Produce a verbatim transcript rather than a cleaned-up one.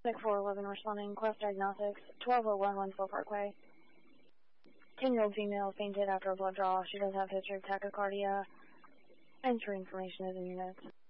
Suspect four eleven responding. Quest Diagnostics, twelve oh one Winslow Parkway. ten-year-old female fainted after a blood draw. She does have history of tachycardia. Entry information is in units.